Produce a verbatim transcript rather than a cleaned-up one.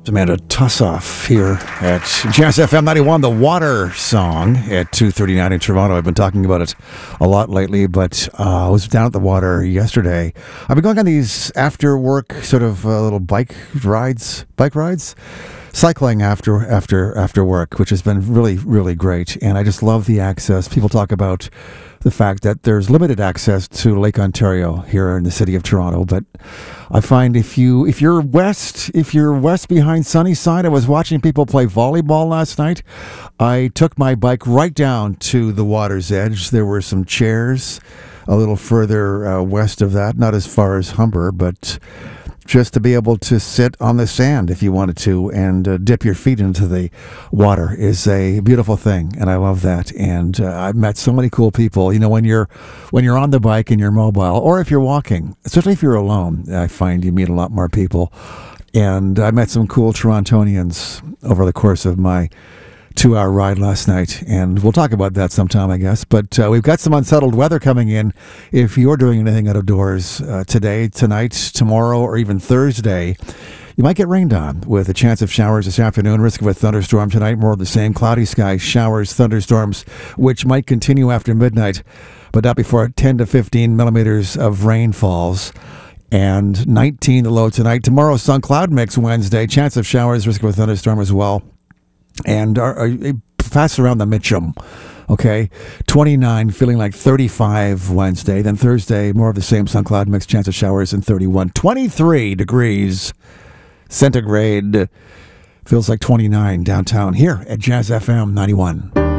Amanda Tussoff here at Jazz F M ninety-one, the Water Song at two thirty-nine in Toronto. I've been talking about it a lot lately, but uh, I was down at the water yesterday. I've been going on these after-work sort of uh, little bike rides, bike rides, cycling after after after work, which has been really, really great. And I just love the access. People talk about the fact that there's limited access to Lake Ontario here in the city of Toronto, but I find if you if you're west if you're west behind Sunnyside, I was watching people play volleyball last night. I took my bike right down to the water's edge. There were some chairs a little further uh, west of that, not as far as Humber, but just to be able to sit on the sand if you wanted to and uh, dip your feet into the water is a beautiful thing, and I love that. And uh, I've met so many cool people. You know, when you're when you're on the bike and you're mobile, or if you're walking, especially if you're alone, I find you meet a lot more people. And I met some cool Torontonians over the course of my two-hour ride last night, and we'll talk about that sometime, I guess. But uh, we've got some unsettled weather coming in. If you're doing anything out of doors uh, today, tonight, tomorrow, or even Thursday, you might get rained on with a chance of showers this afternoon, risk of a thunderstorm tonight, more of the same, cloudy skies, showers, thunderstorms, which might continue after midnight, but not before ten to fifteen millimeters of rain falls. And nineteen the low tonight. Tomorrow, sun cloud mix Wednesday, chance of showers, risk of a thunderstorm as well. And are, are fast around the Mitchum, okay? twenty-nine, feeling like thirty-five Wednesday. Then Thursday, more of the same, sun cloud mix, chance of showers, and thirty-one. twenty-three degrees centigrade. Feels like twenty-nine downtown here at Jazz F M ninety-one.